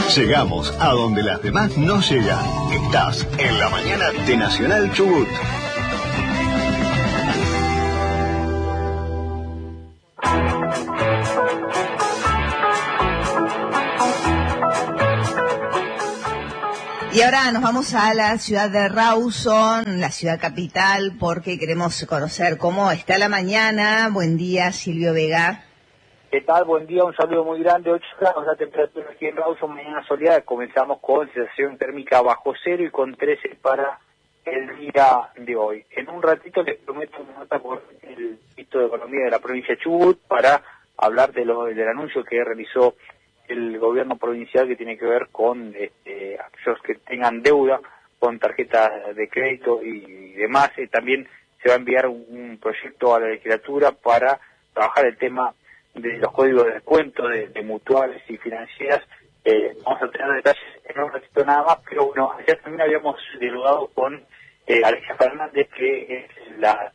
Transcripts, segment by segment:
Llegamos a donde las demás no llegan. Estás en la mañana de Nacional Chubut. Y ahora nos vamos a la ciudad de Rawson, la ciudad capital, porque queremos conocer cómo está la mañana. Buen día, Silvio Vega. ¿Qué tal? Buen día, un saludo muy grande. 8 grados la temperatura aquí en Rawson, mañana soleada. Comenzamos con sensación térmica bajo cero y con 13 para el día de hoy. En un ratito les prometo una nota por el Ministro de Economía de la provincia de Chubut para hablar del anuncio que realizó el gobierno provincial que tiene que ver con aquellos que tengan deuda con tarjetas de crédito y demás. También se va a enviar un proyecto a la legislatura para trabajar el tema de los códigos de descuento de mutuales y financieras. Vamos a tener detalles en un ratito nada más, pero bueno, ayer también habíamos dialogado con Alexia Fernández, que es la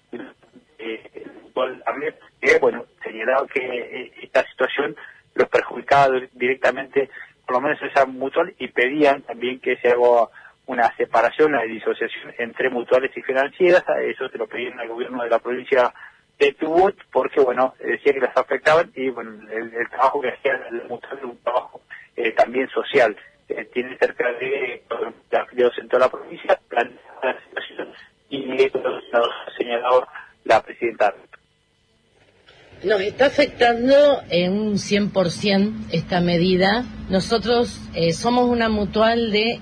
que bueno, señalaba que esta situación los perjudicaba directamente, por lo menos esa mutual, y pedían también que se haga una separación, una disociación entre mutuales y financieras. Eso se lo pedían al gobierno de la provincia de Chubut, porque bueno, decía que las afectaban, y bueno, el trabajo que hacía la mutual era un trabajo también social. Tiene cerca de afiliados en toda la provincia, plantea la situación, y esto lo ha señalado la presidenta. Nos está afectando en un 100% esta medida. Nosotros somos una mutual de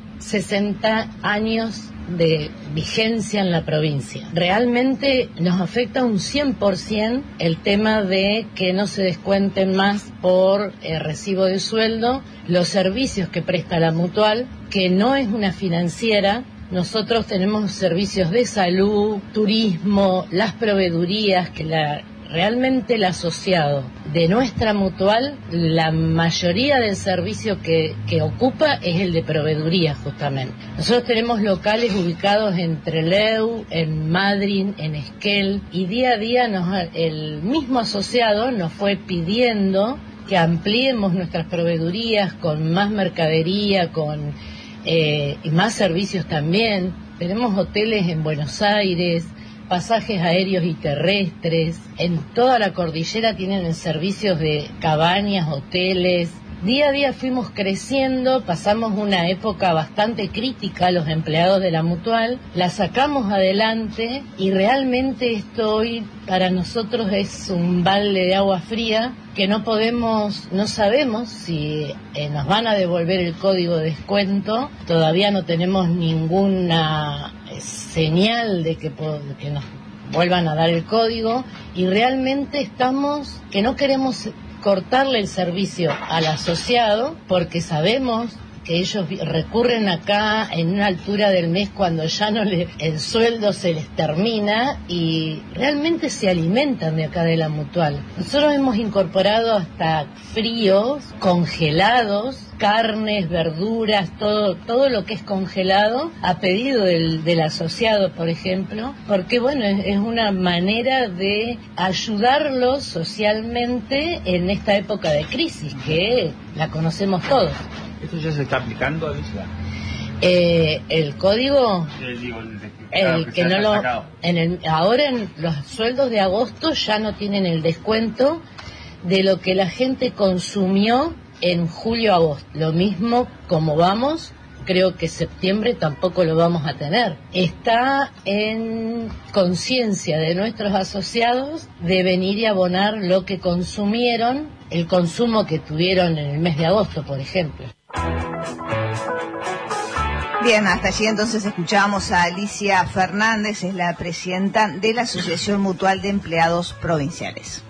60 años de vigencia en la provincia. Realmente nos afecta un 100% el tema de que no se descuenten más por recibo de sueldo los servicios que presta la mutual, que no es una financiera. Nosotros tenemos servicios de salud, turismo, las proveedurías, que realmente el asociado de nuestra mutual, la mayoría del servicio que ocupa es el de proveeduría, justamente. Nosotros tenemos locales ubicados en Trelew, en Madryn, en Esquel, y día a día el mismo asociado nos fue pidiendo que ampliemos nuestras proveedurías con más mercadería, con y más servicios también. Tenemos hoteles en Buenos Aires, pasajes aéreos y terrestres. En toda la cordillera tienen servicios de cabañas, hoteles. Día a día fuimos creciendo, pasamos una época bastante crítica los empleados de la mutual, la sacamos adelante, y realmente esto hoy para nosotros es un balde de agua fría, que no sabemos si nos van a devolver el código de descuento. Todavía no tenemos ninguna señal de que nos vuelvan a dar el código, y realmente que no queremos cortarle el servicio al asociado, porque sabemos que ellos recurren acá en una altura del mes cuando ya el sueldo se les termina, y realmente se alimentan de acá de la mutual. Nosotros hemos incorporado hasta fríos, congelados, carnes, verduras, todo lo que es congelado, a pedido del asociado, por ejemplo, porque bueno, es una manera de ayudarlos socialmente en esta época de crisis, que la conocemos todos. ¿Esto ya se está aplicando, Alicia? El código, ahora en los sueldos de agosto ya no tienen el descuento de lo que la gente consumió en julio-agosto. Lo mismo como vamos, creo que septiembre tampoco lo vamos a tener. Está en conciencia de nuestros asociados de venir y abonar lo que consumieron, el consumo que tuvieron en el mes de agosto, por ejemplo. Bien, hasta allí entonces escuchábamos a Alicia Fernández, es la presidenta de la Asociación Mutual de Empleados Provinciales.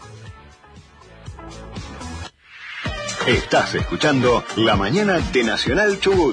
Estás escuchando La Mañana de Nacional Chubut.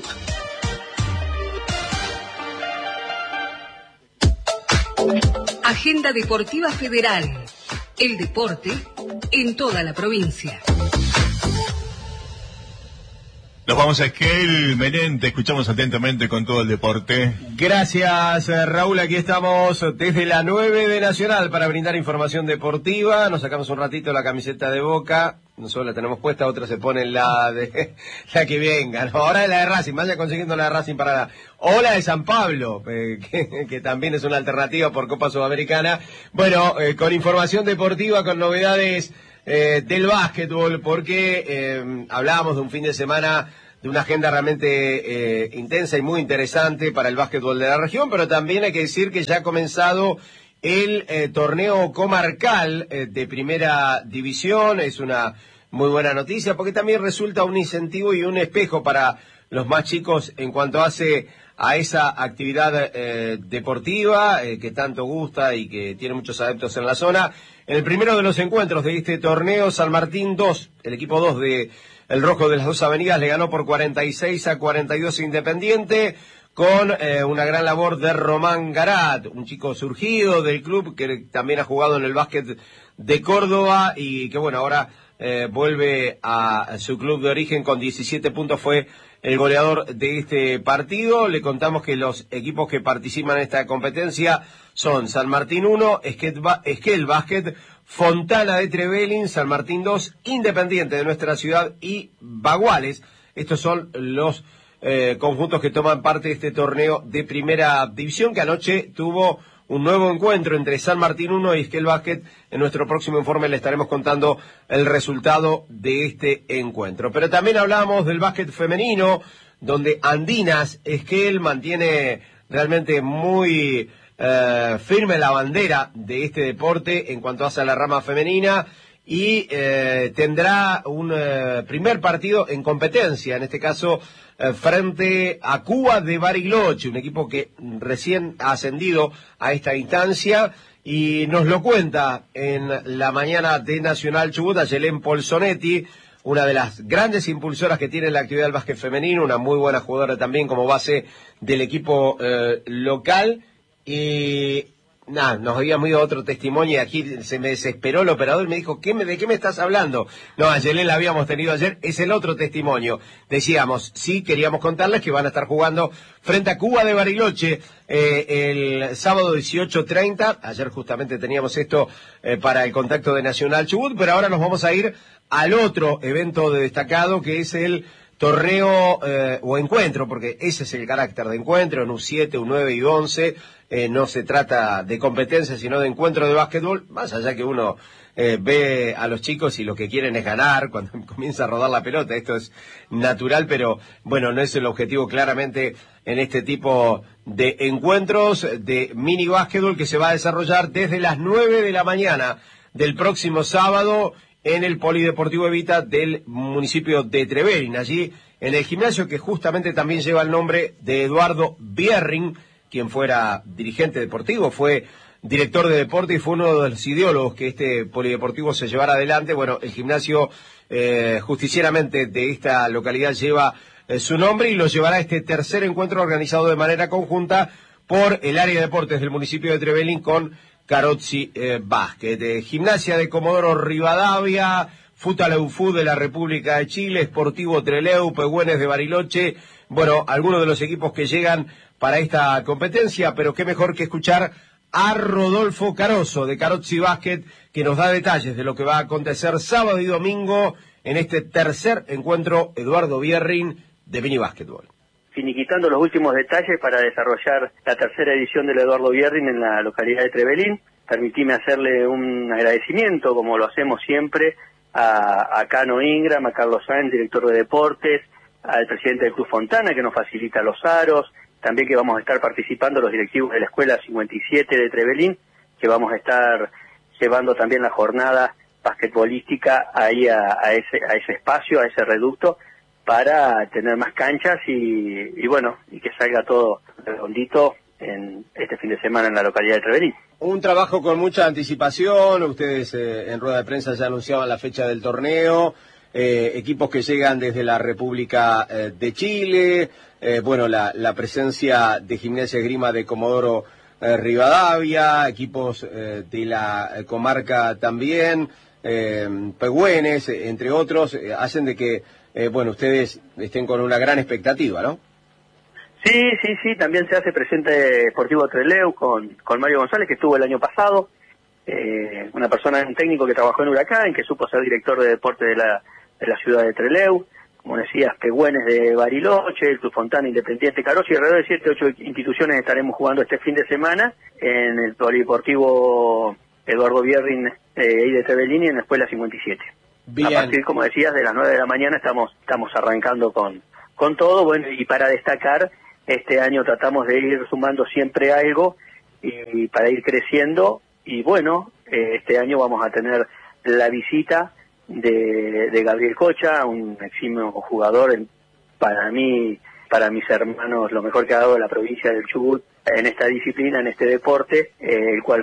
Agenda Deportiva Federal. El deporte en toda la provincia. Nos vamos a Esquel, Menem, te escuchamos atentamente con todo el deporte. Gracias, Raúl, aquí estamos desde la 9 de Nacional para brindar información deportiva. Nos sacamos un ratito la camiseta de Boca, nosotros la tenemos puesta, otros se ponen la la que venga, ¿no? Ahora es la de Racing, vaya consiguiendo la de Racing o la de San Pablo, que también es una alternativa por Copa Sudamericana. Bueno, con información deportiva, con novedades del básquetbol, porque hablábamos de un fin de semana de una agenda realmente intensa y muy interesante para el básquetbol de la región, pero también hay que decir que ya ha comenzado el torneo comarcal de primera división. Es una muy buena noticia porque también resulta un incentivo y un espejo para los más chicos en cuanto hace a esa actividad deportiva que tanto gusta y que tiene muchos adeptos en la zona. En el primero de los encuentros de este torneo, San Martín 2, el equipo 2 de el Rojo de las Dos Avenidas, le ganó por 46-42 Independiente, con una gran labor de Román Garat, un chico surgido del club que también ha jugado en el básquet de Córdoba y que bueno, ahora vuelve a su club de origen con 17 puntos, fue el goleador de este partido. Le contamos que los equipos que participan en esta competencia son San Martín 1, Esquel Básquet, Fontana de Trevelin, San Martín 2, Independiente de nuestra ciudad y Baguales. Estos son los conjuntos que toman parte de este torneo de primera división, que anoche tuvo un nuevo encuentro entre San Martín 1 y Esquel Básquet. En nuestro próximo informe le estaremos contando el resultado de este encuentro. Pero también hablamos del básquet femenino, donde Andinas Esquel mantiene realmente muy firme la bandera de este deporte en cuanto hace a la rama femenina y tendrá un primer partido en competencia, en este caso frente a Cuba de Bariloche, un equipo que recién ha ascendido a esta instancia, y nos lo cuenta en la mañana de Nacional Chubut Yelén Polsonetti, una de las grandes impulsoras que tiene la actividad del básquet femenino, una muy buena jugadora también como base del equipo local. Y nada, nos habíamos ido a otro testimonio y aquí se me desesperó el operador y me dijo, ¿de qué me estás hablando? No, a Yelén la habíamos tenido ayer, es el otro testimonio. Decíamos, sí, queríamos contarles que van a estar jugando frente a Cuba de Bariloche el sábado 18:30. Ayer justamente teníamos esto para el contacto de Nacional Chubut, pero ahora nos vamos a ir al otro evento de destacado, que es el torneo o encuentro, porque ese es el carácter de encuentro, en U7, U9 y U11, no se trata de competencia, sino de encuentro de básquetbol, más allá que uno ve a los chicos y lo que quieren es ganar cuando comienza a rodar la pelota, esto es natural, pero bueno, no es el objetivo claramente en este tipo de encuentros de mini básquetbol que se va a desarrollar desde las 9 de la mañana del próximo sábado en el Polideportivo Evita del municipio de Trevelin, allí en el gimnasio que justamente también lleva el nombre de Eduardo Bierring, quien fuera dirigente deportivo, fue director de deporte y fue uno de los ideólogos que este polideportivo se llevara adelante. Bueno, el gimnasio justicieramente de esta localidad lleva su nombre y lo llevará a este tercer encuentro organizado de manera conjunta por el área de deportes del municipio de Trevelin con Carozzi Básquet. Gimnasia de Comodoro Rivadavia, Futaleufú de la República de Chile, Sportivo Trelew, Pehuen de Bariloche, bueno, algunos de los equipos que llegan para esta competencia, pero qué mejor que escuchar a Rodolfo Caroso de Carozzi Básquet, que nos da detalles de lo que va a acontecer sábado y domingo en este tercer encuentro Eduardo Bierring de mini básquetbol. Finiquitando los últimos detalles para desarrollar la tercera edición del Eduardo Bierring en la localidad de Trevelin. Permitime hacerle un agradecimiento, como lo hacemos siempre, a Cano Ingram, a Carlos Sáenz, director de deportes, al presidente del Club Fontana, que nos facilita los aros, también que vamos a estar participando los directivos de la Escuela 57 de Trevelin, que vamos a estar llevando también la jornada basquetbolística ahí a ese espacio, a ese reducto, para tener más canchas y bueno, y que salga todo redondito en este fin de semana en la localidad de Trevelin. Un trabajo con mucha anticipación, ustedes en rueda de prensa ya anunciaban la fecha del torneo, equipos que llegan desde la República de Chile, bueno, la presencia de Gimnasia Esgrima de Comodoro Rivadavia, equipos de la comarca también, Pehuen, entre otros, hacen de que bueno, ustedes estén con una gran expectativa, ¿no? Sí, también se hace presente Sportivo Trelew con Mario González, que estuvo el año pasado, un técnico que trabajó en Huracán, que supo ser director de deporte de la ciudad de Trelew, como decías, Pegüenes de Bariloche, el Club Fontana Independiente Carosi, y alrededor de 7 8 instituciones estaremos jugando este fin de semana en el Polideportivo Eduardo Bierrin ahí de Trevelin, en la Escuela 57. Bien. A partir, como decías, de las 9 de la mañana estamos arrancando con todo. Bueno, y para destacar, este año tratamos de ir sumando siempre algo y para ir creciendo, y bueno, este año vamos a tener la visita de Gabriel Cocha, un eximio jugador, para mí, para mis hermanos, lo mejor que ha dado la provincia del Chubut en esta disciplina, en este deporte, el cual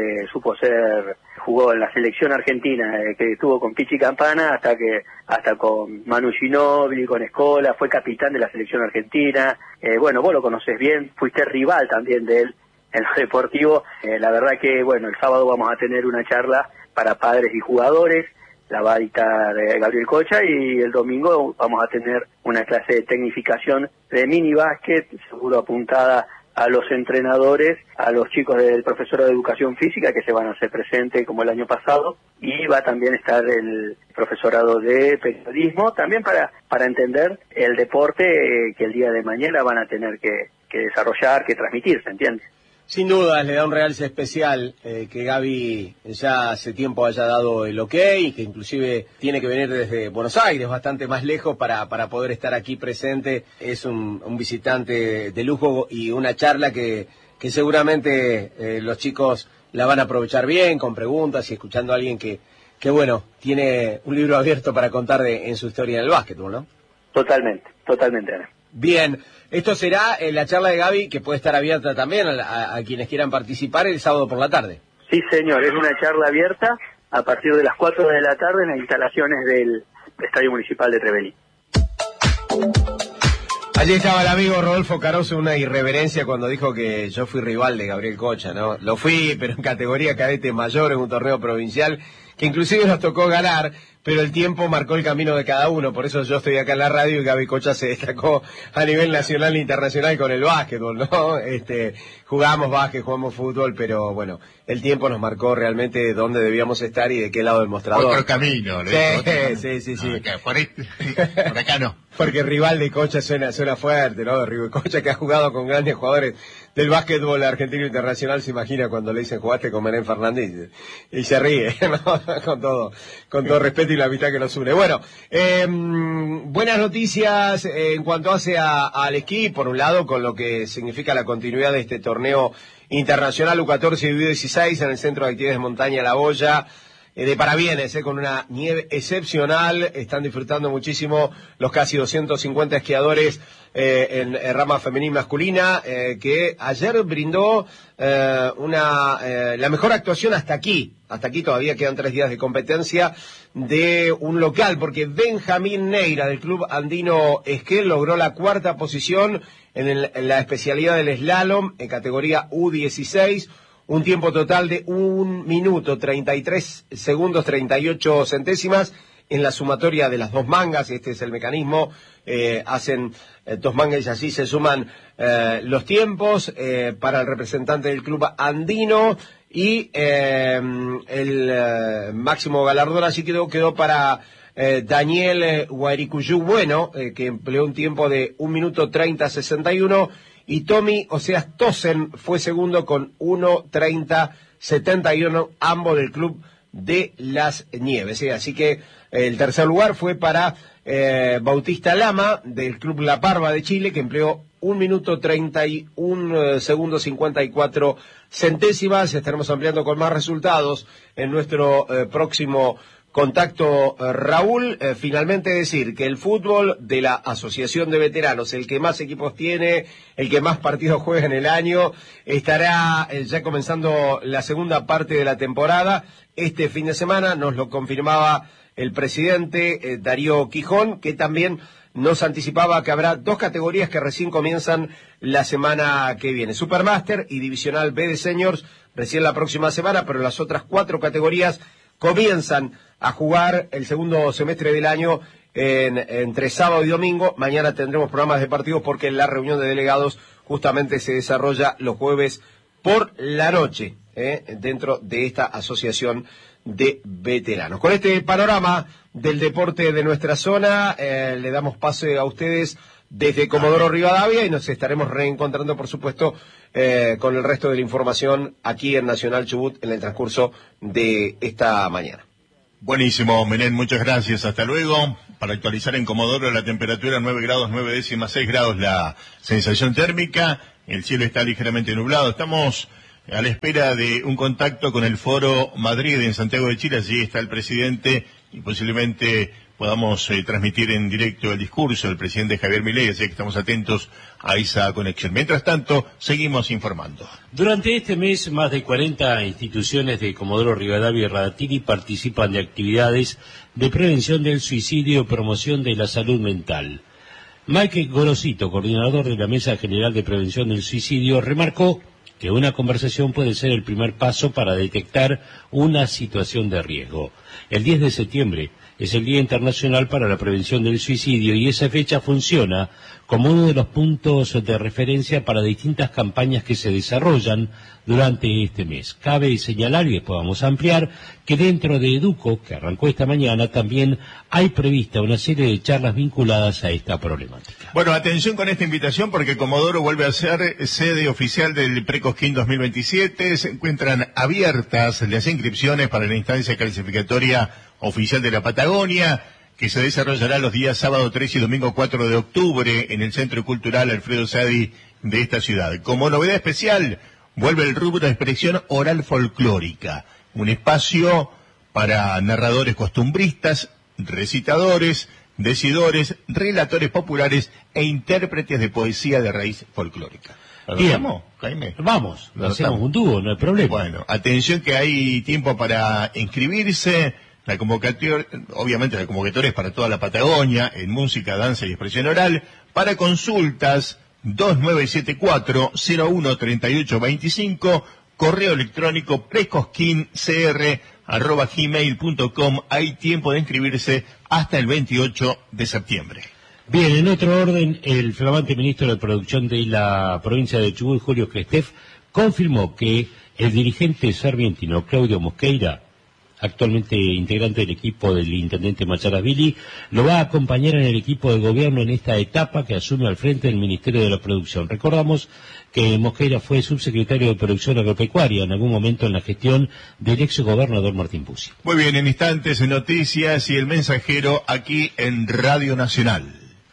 jugó en la selección argentina, que estuvo con Pichi Campana hasta con Manu Ginóbili, con Escola, fue capitán de la selección argentina. Bueno, vos lo conocés bien, fuiste rival también de él en lo deportivo. La verdad que, bueno, el sábado vamos a tener una charla para padres y jugadores, la va a dictar Gabriel Cocha, y el domingo vamos a tener una clase de tecnificación de mini básquet, seguro apuntada a los entrenadores, a los chicos del profesor de educación física que se van a hacer presentes como el año pasado, y va también a estar el profesorado de periodismo, también para entender el deporte que el día de mañana van a tener que desarrollar, que transmitir, ¿se entiende? Sin duda, le da un realce especial que Gaby ya hace tiempo haya dado el ok, y que inclusive tiene que venir desde Buenos Aires, bastante más lejos, para poder estar aquí presente. Es un visitante de lujo y una charla que seguramente los chicos la van a aprovechar bien, con preguntas y escuchando a alguien que bueno, tiene un libro abierto para contar en su historia en el básquetbol, ¿no? Totalmente, Ana. Bien, esto será la charla de Gaby, que puede estar abierta también a quienes quieran participar el sábado por la tarde. Sí, señor, es una charla abierta a partir de las 4 de la tarde en las instalaciones del Estadio Municipal de Trevelin. Allí estaba el amigo Rodolfo Caroso, una irreverencia cuando dijo que yo fui rival de Gabriel Cocha, ¿no? Lo fui, pero en categoría cadete mayor, en un torneo provincial, que inclusive nos tocó ganar, pero el tiempo marcó el camino de cada uno. Por eso yo estoy acá en la radio y Gaby Cocha se destacó a nivel nacional e internacional con el básquetbol, ¿no? Jugamos básquet, jugamos fútbol, pero bueno, el tiempo nos marcó realmente dónde debíamos estar y de qué lado del mostrador. Otro camino, Sí. Por acá no. Porque rival de Cocha suena fuerte, ¿no? Rival de Cocha, que ha jugado con grandes jugadores del básquetbol argentino internacional, se imagina cuando le dicen jugaste con Menem Fernández y se ríe, ¿no? con todo respeto y la amistad que nos une. Bueno, buenas noticias en cuanto hace al esquí, por un lado, con lo que significa la continuidad de este torneo internacional U14 y U16 en el Centro de Actividades de Montaña La Boya. De parabienes, con una nieve excepcional, están disfrutando muchísimo los casi 250 esquiadores en rama femenina y masculina, que ayer brindó la mejor actuación hasta aquí todavía quedan 3 días de competencia, de un local, porque Benjamín Neira del Club Andino Esquel logró la 4ª posición en la especialidad del slalom en categoría U16, un tiempo total de 1 minuto 33 segundos 38 centésimas en la sumatoria de las 2 mangas. Este es el mecanismo, hacen 2 mangas y así se suman los tiempos para el representante del club andino, y el máximo galardón así quedó para Daniel Guairicuyú Bueno, que empleó un tiempo de 1 minuto 30:61, y Tommy Oseas Tosen fue segundo con 1:30:71, ambos del Club de las Nieves. Así que el tercer lugar fue para Bautista Lama del Club La Parva de Chile, que empleó 1 minuto 31 segundos 54 centésimas. Estaremos ampliando con más resultados en nuestro próximo contacto, Raúl. Finalmente decir que el fútbol de la Asociación de Veteranos, el que más equipos tiene, el que más partidos juega en el año, estará ya comenzando la segunda parte de la temporada. Este fin de semana nos lo confirmaba el presidente Darío Quijón, que también nos anticipaba que habrá 2 categorías que recién comienzan la semana que viene. Supermaster y Divisional B de Seniors recién la próxima semana, pero las otras 4 categorías comienzan a jugar el segundo semestre del año entre sábado y domingo. Mañana tendremos programas de partidos porque la reunión de delegados justamente se desarrolla los jueves por la noche, dentro de esta asociación de veteranos. Con este panorama del deporte de nuestra zona, le damos pase a ustedes desde Comodoro Rivadavia y nos estaremos reencontrando, por supuesto, con el resto de la información aquí en Nacional Chubut en el transcurso de esta mañana. Buenísimo, Menén, muchas gracias. Hasta luego. Para actualizar en Comodoro, la temperatura 9 grados 9 décimas, 6 grados la sensación térmica. El cielo está ligeramente nublado. Estamos a la espera de un contacto con el Foro Madrid en Santiago de Chile. Allí está el presidente y posiblemente podamos transmitir en directo el discurso del presidente Javier Milei, así que estamos atentos a esa conexión. Mientras tanto, seguimos informando. Durante este mes, más de 40 instituciones de Comodoro Rivadavia y Radatili participan de actividades de prevención del suicidio y promoción de la salud mental. Mike Gorosito, coordinador de la Mesa General de Prevención del Suicidio, remarcó que una conversación puede ser el primer paso para detectar una situación de riesgo. El 10 de septiembre es el Día Internacional para la Prevención del Suicidio y esa fecha funciona como uno de los puntos de referencia para distintas campañas que se desarrollan durante este mes. Cabe señalar, y después vamos a ampliar, que dentro de Educo, que arrancó esta mañana, también hay prevista una serie de charlas vinculadas a esta problemática. Bueno, atención con esta invitación porque Comodoro vuelve a ser sede oficial del Precosquín 2027. Se encuentran abiertas las inscripciones para la instancia clasificatoria oficial de la Patagonia, que se desarrollará los días sábado 3 y domingo 4 de octubre en el Centro Cultural Alfredo Sadi de esta ciudad. Como novedad especial, vuelve el rubro de expresión oral folclórica, un espacio para narradores costumbristas, recitadores, decidores, relatores populares e intérpretes de poesía de raíz folclórica. ¿Vamos, Jaime? Vamos, hacemos un dúo, no hay problema. Bueno, atención que hay tiempo para inscribirse. La convocatoria, obviamente la convocatoria es para toda la Patagonia, en música, danza y expresión oral. Para consultas, 2974-013825, correo electrónico precosquincr@gmail.com. Hay tiempo de inscribirse hasta el 28 de septiembre. Bien, en otro orden, el flamante ministro de Producción de la provincia de Chubut, Julio Crestef, confirmó que el dirigente sarmientino Claudio Mosqueira, actualmente integrante del equipo del intendente Macharasvili, lo va a acompañar en el equipo de gobierno en esta etapa que asume al frente del Ministerio de la Producción. Recordamos que Mosqueira fue subsecretario de Producción Agropecuaria en algún momento en la gestión del exgobernador Martín Pucci. Muy bien, en instantes, noticias y el mensajero aquí en Radio Nacional.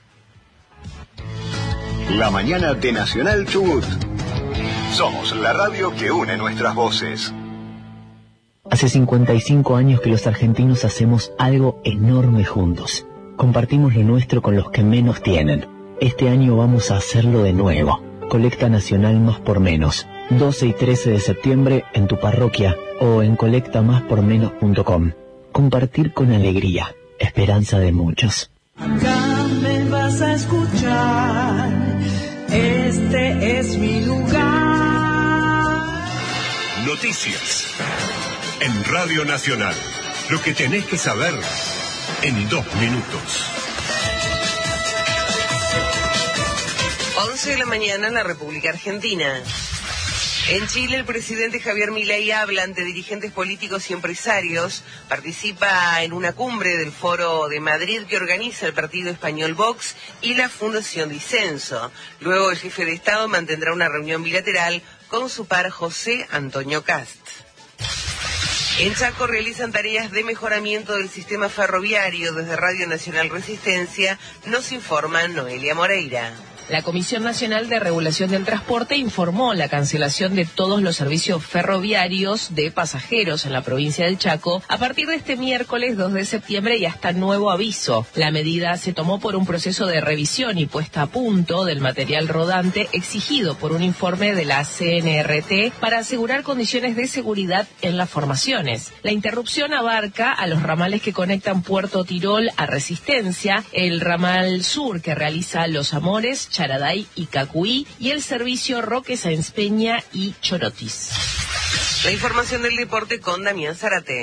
La mañana de Nacional Chubut. Somos la radio que une nuestras voces. Hace 55 años que los argentinos hacemos algo enorme juntos. Compartimos lo nuestro con los que menos tienen. Este año vamos a hacerlo de nuevo. Colecta Nacional Más por Menos. 12 y 13 de septiembre en tu parroquia o en colectamáspormenos.com. Compartir con alegría. Esperanza de muchos. Acá me vas a escuchar. Este es mi lugar. Noticias. En Radio Nacional, lo que tenés que saber en 2 minutos. 11 de la mañana en la República Argentina. En Chile, el presidente Javier Milei habla ante dirigentes políticos y empresarios. Participa en una cumbre del Foro de Madrid que organiza el partido español Vox y la Fundación Disenso. Luego, el jefe de Estado mantendrá una reunión bilateral con su par José Antonio Cast. En Chaco realizan tareas de mejoramiento del sistema ferroviario. Desde Radio Nacional Resistencia nos informa Noelia Moreira. La Comisión Nacional de Regulación del Transporte informó la cancelación de todos los servicios ferroviarios de pasajeros en la provincia del Chaco a partir de este miércoles 2 de septiembre y hasta nuevo aviso. La medida se tomó por un proceso de revisión y puesta a punto del material rodante exigido por un informe de la CNRT para asegurar condiciones de seguridad en las formaciones. La interrupción abarca a los ramales que conectan Puerto Tirol a Resistencia, el ramal sur que realiza Los Amores, Charaday y Cacuí y el servicio Roque Sáenz Peña y Chorotis. La información del deporte con Damián Zárate.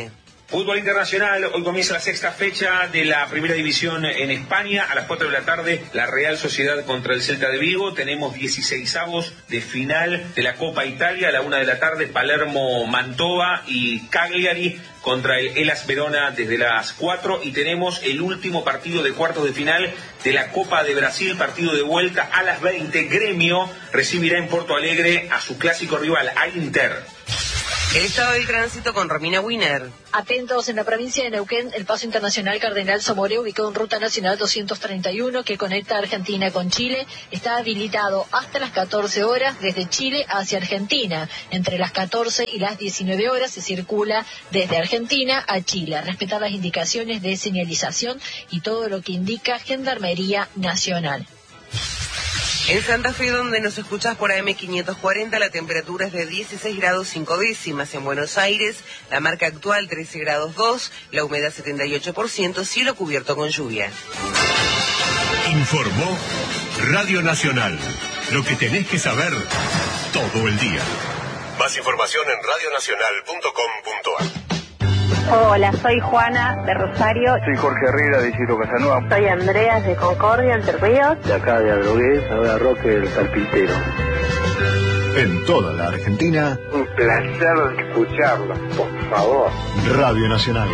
Fútbol internacional, hoy comienza la sexta fecha de la primera división en España. A las 4 de la tarde, la Real Sociedad contra el Celta de Vigo. Tenemos 16avos de final de la Copa Italia. A la 1 de la tarde, Palermo, Mantova y Cagliari contra el Hellas Verona desde las 4. Y tenemos el último partido de cuartos de final de la Copa de Brasil, partido de vuelta a las 20. Gremio recibirá en Porto Alegre a su clásico rival, a Inter. El estado del tránsito con Romina Wiener. Atentos, en la provincia de Neuquén, el paso internacional Cardenal Somoré, ubicado en Ruta Nacional 231, que conecta Argentina con Chile, está habilitado hasta las 14 horas desde Chile hacia Argentina. Entre las 14 y las 19 horas se circula desde Argentina a Chile. Respetar las indicaciones de señalización y todo lo que indica Gendarmería Nacional. En Santa Fe, donde nos escuchás por AM540, la temperatura es de 16 grados 5 décimas. En Buenos Aires, la marca actual 13 grados 2, la humedad 78%, cielo cubierto con lluvia. Informó Radio Nacional. Lo que tenés que saber todo el día. Más información en radionacional.com.ar. Hola, soy Juana de Rosario. Soy Jorge Herrera de Isidro Casanova. Soy Andreas de Concordia, Entre Ríos. De acá de Adrogués, ahora Roque del Carpintero. En toda la Argentina. Un placer escucharla, por favor. Radio Nacional.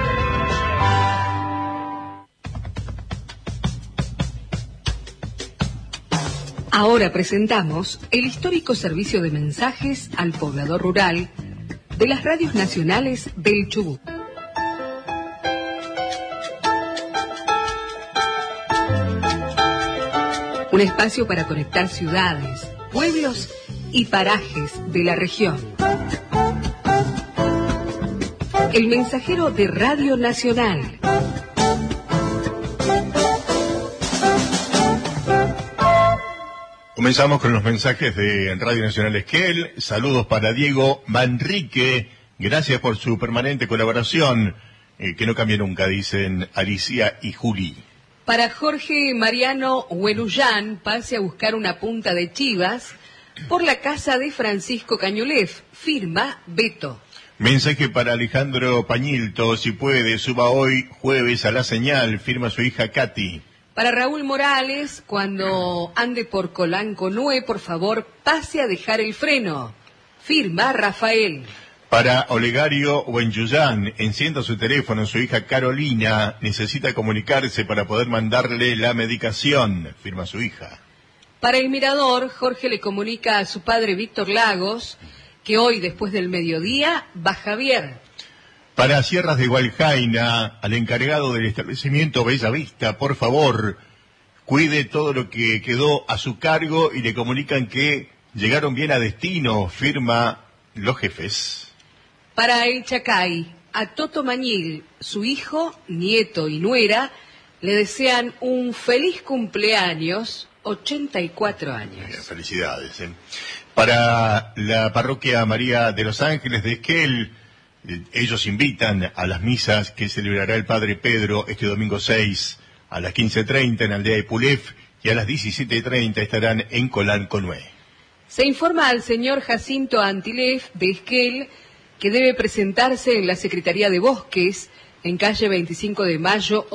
Ahora presentamos el histórico servicio de mensajes al poblador rural de las radios nacionales del Chubut. Un espacio para conectar ciudades, pueblos y parajes de la región. El mensajero de Radio Nacional. Comenzamos con los mensajes de Radio Nacional Esquel. Saludos para Diego Manrique. Gracias por su permanente colaboración. Que no cambie nunca, dicen Alicia y Juli. Para Jorge Mariano Hueluyán, pase a buscar una punta de chivas por la casa de Francisco Cañulef. Firma Beto. Mensaje para Alejandro Pañilto. Si puede, suba hoy jueves a La Señal. Firma su hija Katy. Para Raúl Morales, cuando ande por Colanco Nue, por favor, pase a dejar el freno. Firma Rafael. Para Olegario Huenyuyán, encienda su teléfono, su hija Carolina necesita comunicarse para poder mandarle la medicación. Firma su hija. Para El Mirador, Jorge le comunica a su padre Víctor Lagos que hoy, después del mediodía, va Javier. Para Sierras de Hualjaina, al encargado del establecimiento Bella Vista, por favor, cuide todo lo que quedó a su cargo y le comunican que llegaron bien a destino, firma los jefes. Para El Chacay, a Toto Mañil, su hijo, nieto y nuera, le desean un feliz cumpleaños, 84 años. Bien, felicidades. Para la parroquia María de los Ángeles de Esquel, ellos invitan a las misas que celebrará el Padre Pedro este domingo 6 a las 15:30 en Aldea de Pulef y a las 17:30 estarán en Colanco Nue. Se informa al señor Jacinto Antilef de Esquel que debe presentarse en la Secretaría de Bosques en calle 25 de Mayo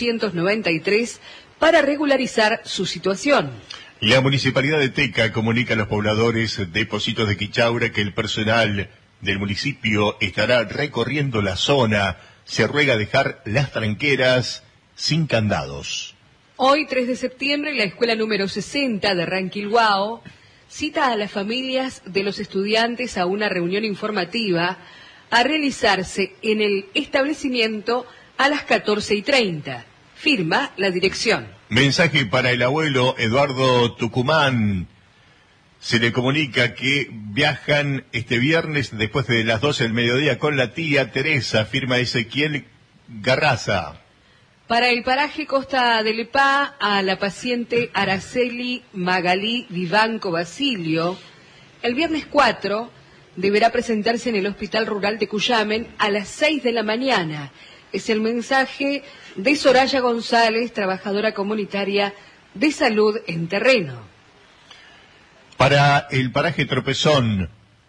893 para regularizar su situación. La Municipalidad de Teca comunica a los pobladores de Pocitos de Quichaura que el personal del municipio estará recorriendo la zona. Se ruega dejar las tranqueras sin candados. Hoy, 3 de septiembre, la escuela número 60 de Ranquilhuao cita a las familias de los estudiantes a una reunión informativa a realizarse en el establecimiento a las 14:30. Firma la dirección. Mensaje para el abuelo Eduardo Tucumán. Se le comunica que viajan este viernes después de las 12 del mediodía con la tía Teresa, firma Ezequiel Garraza. Para el paraje Costa del Epá, a la paciente Araceli Magalí Vivanco Basilio, el viernes 4 deberá presentarse en el Hospital Rural de Cuyamen a las 6 de la mañana. Es el mensaje de Soraya González, trabajadora comunitaria de salud en terreno. Para el paraje Tropezón,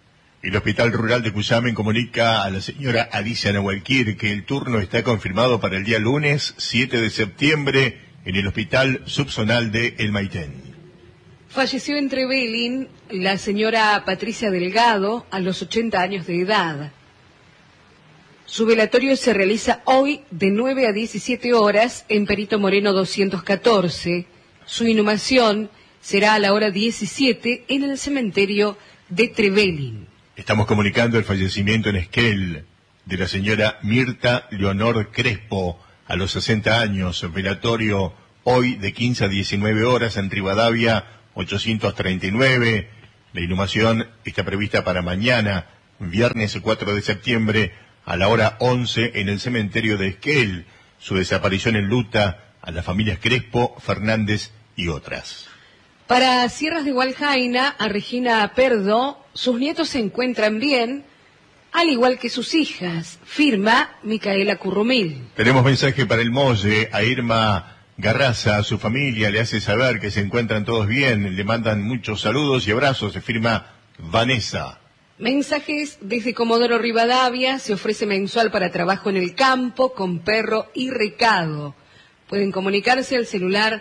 El Hospital Rural de Cusamen comunica a la señora Alicia Nahualquir que el turno está confirmado para el día lunes 7 de septiembre en el Hospital Subzonal de El Maitén. Falleció en Trevelin la señora Patricia Delgado a los 80 años de edad. Su velatorio se realiza hoy de 9 a 17 horas en Perito Moreno 214. Su inhumación será a la hora 17 en el cementerio de Trevelin. Estamos comunicando el fallecimiento en Esquel de la señora Mirta Leonor Crespo a los 60 años. Velatorio hoy de 15 a 19 horas en Rivadavia 839. La inhumación está prevista para mañana, viernes 4 de septiembre, a la hora 11 en el cementerio de Esquel. Su desaparición enluta a las familias Crespo, Fernández y otras. Para Sierras de Hualjaina, a Regina Perdo, sus nietos se encuentran bien, al igual que sus hijas, firma Micaela Currumil. Tenemos mensaje para el Molle, a Irma Garraza, a su familia le hace saber que se encuentran todos bien, le mandan muchos saludos y abrazos, se firma Vanessa. Mensajes desde Comodoro Rivadavia, se ofrece mensual para trabajo en el campo, con perro y recado. Pueden comunicarse al celular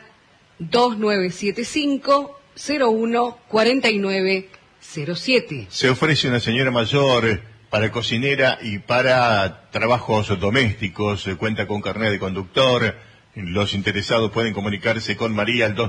2975-014907. Se ofrece una señora mayor para cocinera y para trabajos domésticos, cuenta con carnet de conductor. Los interesados pueden comunicarse con María al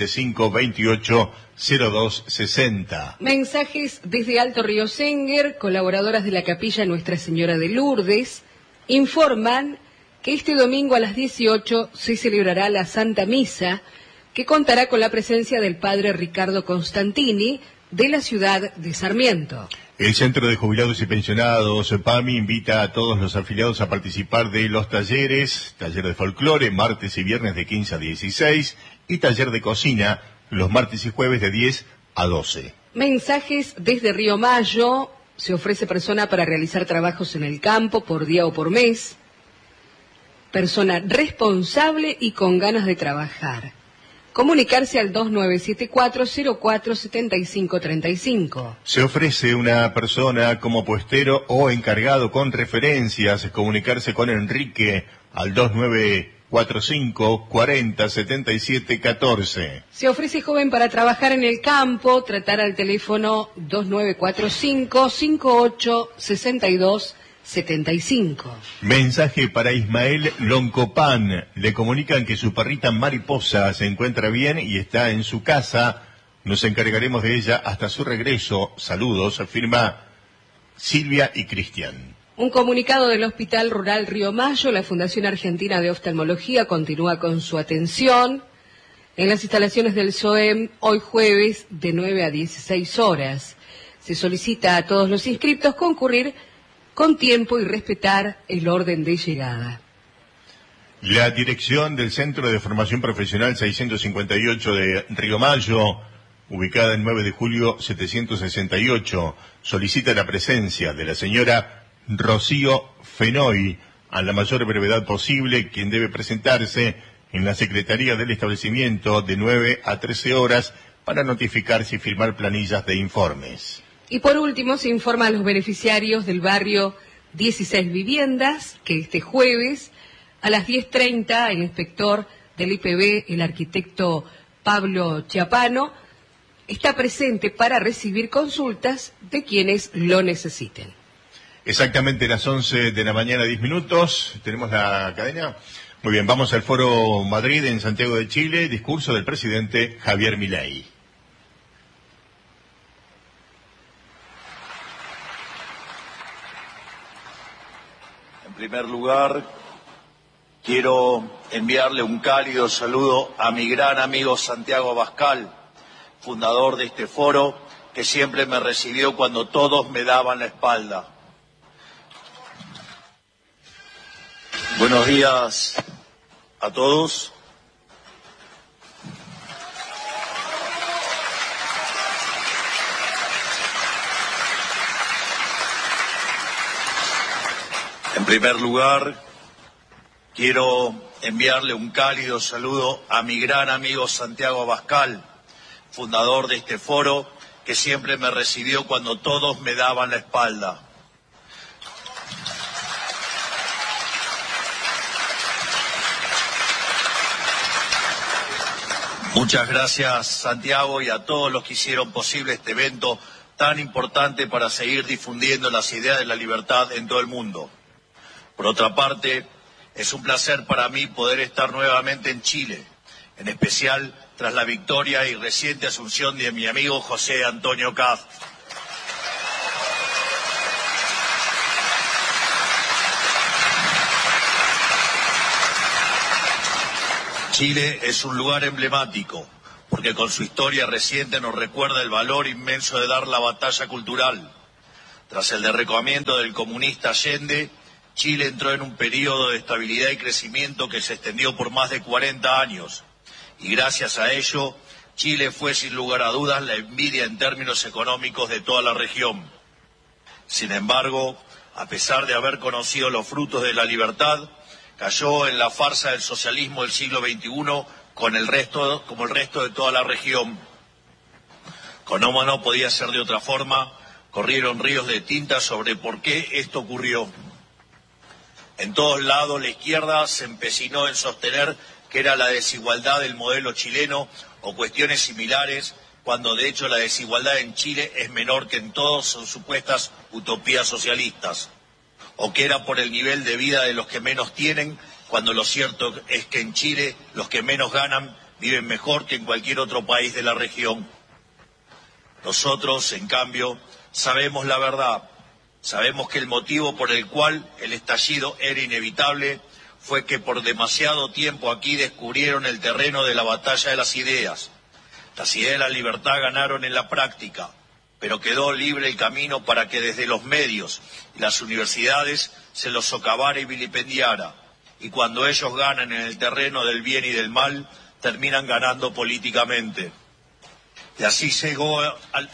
2975-280260. Mensajes desde Alto Río Senguer, colaboradoras de la Capilla Nuestra Señora de Lourdes, informan que este domingo a las 18 se celebrará la Santa Misa, que contará con la presencia del padre Ricardo Constantini, de la ciudad de Sarmiento. El Centro de Jubilados y Pensionados, PAMI, invita a todos los afiliados a participar de los talleres, taller de folclore, martes y viernes de 15 a 16, y taller de cocina, los martes y jueves de 10 a 12. Mensajes desde Río Mayo, se ofrece persona para realizar trabajos en el campo por día o por mes, persona responsable y con ganas de trabajar. Comunicarse al 2974-047535. Se ofrece una persona como puestero o encargado con referencias. Comunicarse con Enrique al 2945-407714. Se ofrece joven para trabajar en el campo. Tratar al teléfono 2945-586275. Mensaje para Ismael Loncopan. Le comunican que su perrita Mariposa se encuentra bien y está en su casa. Nos encargaremos de ella hasta su regreso. Saludos, firma Silvia y Cristian. Un comunicado del Hospital Rural Río Mayo. La Fundación Argentina de Oftalmología continúa con su atención en las instalaciones del SOEM hoy jueves de 9 a 16 horas. Se solicita a todos los inscriptos concurrir con tiempo y respetar el orden de llegada. La dirección del Centro de Formación Profesional 658 de Río Mayo, ubicada en 9 de julio 768, solicita la presencia de la señora Rocío Fenoy a la mayor brevedad posible, quien debe presentarse en la Secretaría del Establecimiento de 9 a 13 horas para notificarse y firmar planillas de informes. Y por último, se informa a los beneficiarios del barrio 16 Viviendas que este jueves a las 10:30 el inspector del IPB, el arquitecto Pablo Chiapano, está presente para recibir consultas de quienes lo necesiten. Exactamente las 11 de la mañana, 10 minutos. ¿Tenemos la cadena? Muy bien, vamos al Foro Madrid en Santiago de Chile. Discurso del presidente Javier Milei. En primer lugar, quiero enviarle un cálido saludo a mi gran amigo Santiago Abascal, fundador de este foro, que siempre me recibió cuando todos me daban la espalda. Buenos días a todos. En primer lugar, quiero enviarle un cálido saludo a mi gran amigo Santiago Abascal, fundador de este foro, que siempre me recibió cuando todos me daban la espalda. Muchas gracias, Santiago, y a todos los que hicieron posible este evento tan importante para seguir difundiendo las ideas de la libertad en todo el mundo. Por otra parte, es un placer para mí poder estar nuevamente en Chile, en especial tras la victoria y reciente asunción de mi amigo José Antonio Kast. Chile es un lugar emblemático, porque con su historia reciente nos recuerda el valor inmenso de dar la batalla cultural. Tras el derrocamiento del comunista Allende, Chile entró en un periodo de estabilidad y crecimiento que se extendió por más de 40 años. Y gracias a ello, Chile fue sin lugar a dudas la envidia en términos económicos de toda la región. Sin embargo, a pesar de haber conocido los frutos de la libertad, cayó en la farsa del socialismo del siglo XXI como el resto de toda la región. Como no podía ser de otra forma, corrieron ríos de tinta sobre por qué esto ocurrió. En todos lados la izquierda se empecinó en sostener que era la desigualdad del modelo chileno o cuestiones similares, cuando de hecho la desigualdad en Chile es menor que en todas sus supuestas utopías socialistas, o que era por el nivel de vida de los que menos tienen, cuando lo cierto es que en Chile los que menos ganan viven mejor que en cualquier otro país de la región. Nosotros, en cambio, sabemos la verdad. Sabemos que el motivo por el cual el estallido era inevitable fue que por demasiado tiempo aquí descubrieron el terreno de la batalla de las ideas. Las ideas de la libertad ganaron en la práctica, pero quedó libre el camino para que desde los medios y las universidades se los socavara y vilipendiara. Y cuando ellos ganan en el terreno del bien y del mal, terminan ganando políticamente. Y así llegó al...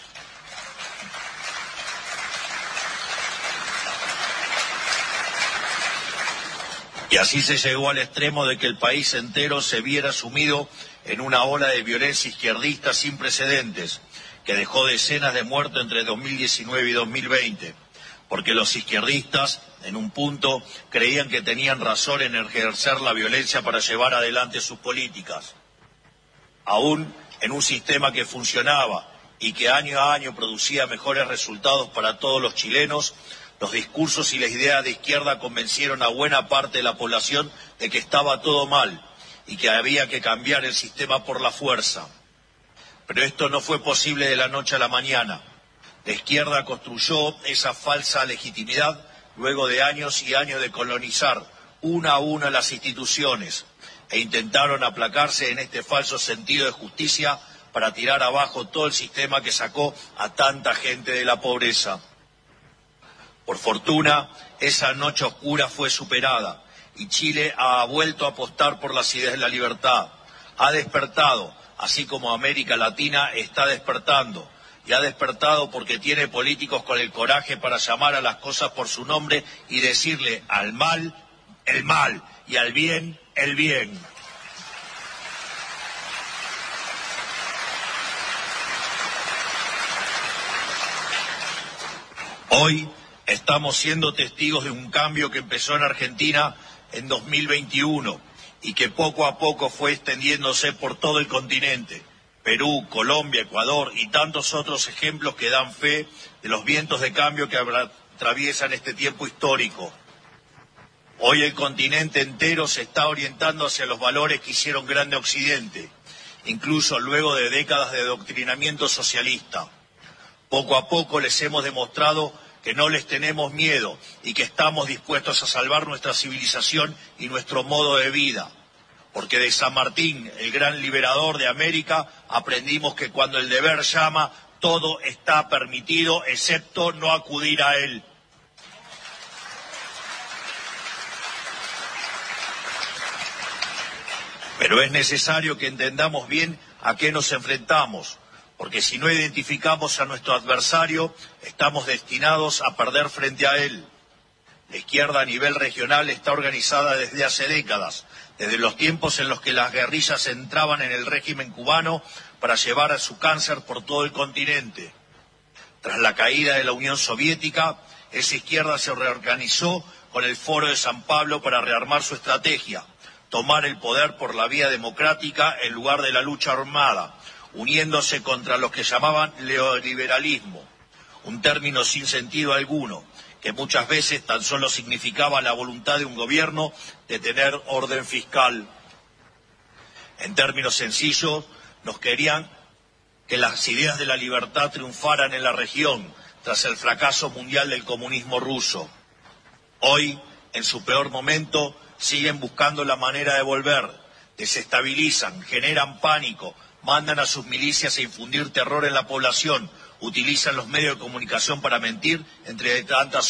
Y así se llegó al extremo de que el país entero se viera sumido en una ola de violencia izquierdista sin precedentes, que dejó decenas de muertos entre 2019 y 2020, porque los izquierdistas, en un punto, creían que tenían razón en ejercer la violencia para llevar adelante sus políticas. Aún en un sistema que funcionaba y que año a año producía mejores resultados para todos los chilenos, los discursos y las ideas de izquierda convencieron a buena parte de la población de que estaba todo mal y que había que cambiar el sistema por la fuerza. Pero esto no fue posible de la noche a la mañana. La izquierda construyó esa falsa legitimidad luego de años y años de colonizar una a una las instituciones e intentaron aplacarse en este falso sentido de justicia para tirar abajo todo el sistema que sacó a tanta gente de la pobreza. Por fortuna, esa noche oscura fue superada y Chile ha vuelto a apostar por las ideas de la libertad. Ha despertado, así como América Latina está despertando. Y ha despertado porque tiene políticos con el coraje para llamar a las cosas por su nombre y decirle al mal, el mal, y al bien, el bien. Hoy estamos siendo testigos de un cambio que empezó en Argentina en 2021 y que poco a poco fue extendiéndose por todo el continente. Perú, Colombia, Ecuador y tantos otros ejemplos que dan fe de los vientos de cambio que atraviesan este tiempo histórico. Hoy el continente entero se está orientando hacia los valores que hicieron grande a Occidente, incluso luego de décadas de adoctrinamiento socialista. Poco a poco les hemos demostrado que no les tenemos miedo y que estamos dispuestos a salvar nuestra civilización y nuestro modo de vida. Porque de San Martín, el gran liberador de América, aprendimos que cuando el deber llama, todo está permitido, excepto no acudir a él. Pero es necesario que entendamos bien a qué nos enfrentamos, porque si no identificamos a nuestro adversario, estamos destinados a perder frente a él. La izquierda a nivel regional está organizada desde hace décadas, desde los tiempos en los que las guerrillas entraban en el régimen cubano para llevar a su cáncer por todo el continente. Tras la caída de la Unión Soviética, esa izquierda se reorganizó con el Foro de San Pablo para rearmar su estrategia, tomar el poder por la vía democrática en lugar de la lucha armada, uniéndose contra los que llamaban neoliberalismo, un término sin sentido alguno, que muchas veces tan solo significaba la voluntad de un gobierno de tener orden fiscal. En términos sencillos, nos querían que las ideas de la libertad triunfaran en la región tras el fracaso mundial del comunismo ruso. Hoy, en su peor momento, siguen buscando la manera de volver, desestabilizan, generan pánico, mandan a sus milicias a infundir terror en la población, utilizan los medios de comunicación para mentir, entre tantas